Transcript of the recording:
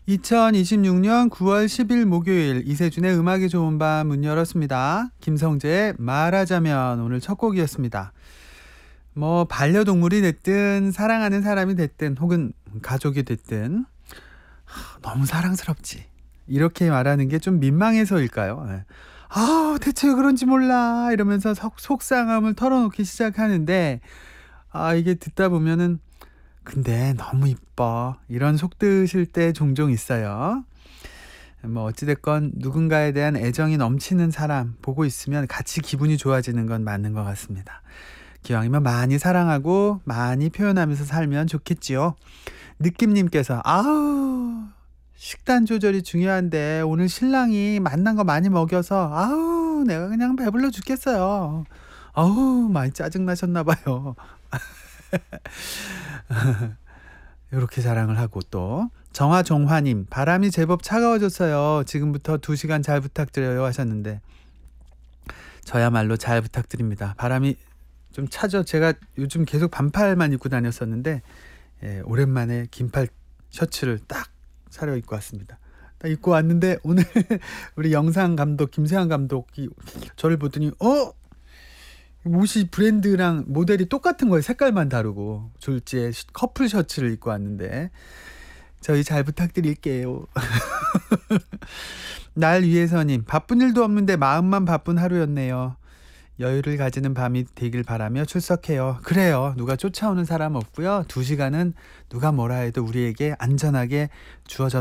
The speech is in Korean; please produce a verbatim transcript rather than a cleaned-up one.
이천이십육 년 구월 십일 목요일 이세준의 음악이 좋은 밤 문 열었습니다. 김성재의 말하자면 오늘 첫 곡이었습니다. 뭐 반려동물이 됐든 사랑하는 사람이 됐든 혹은 가족이 됐든 하, 너무 사랑스럽지. 이렇게 말하는 게 좀 민망해서일까요? 예. 아 대체 왜 그런지 몰라 이러면서 속, 속상함을 털어놓기 시작하는데 아 이게 듣다 보면은 근데 너무 이뻐 이런 속 드실 때 종종 있어요. 뭐 어찌됐건 누군가에 대한 애정이 넘치는 사람 보고 있으면 같이 기분이 좋아지는 건 맞는 것 같습니다. 기왕이면 많이 사랑하고 많이 표현하면서 살면 좋겠지요. 느낌님께서 아우 식단 조절이 중요한데 오늘 신랑이 맛난 거 많이 먹여서 아우 내가 그냥 배불러 죽겠어요. 아우 많이 짜증나셨나 봐요. 이렇게 자랑을 하고 또 정화정화님 바람이 제법 차가워졌어요. 지금부터 두 시간 잘 부탁드려요 하셨는데 저야말로 잘 부탁드립니다. 바람이 좀 차죠. 제가 요즘 계속 반팔만 입고 다녔었는데 예, 오랜만에 긴팔 셔츠를 딱 차려입고 왔습니다. 딱 입고 왔는데 오늘 우리 영상 감독 김세환 감독이 저를 보더니 어? 옷이 브랜드랑 모델이 똑같은 거예요. 색깔만 다르고 졸지에 커플 셔츠를 입고 왔는데 저희 잘 부탁드릴게요. 날 위해서님 바쁜 일도 없는데 마음만 바쁜 하루였네요. 여유를 가지는 밤이 되길 바라며 출석해요. 그래요. 누가 쫓아오는 사람 없고요. 두 시간은 누가 뭐라 해도 우리에게 안전하게 주어졌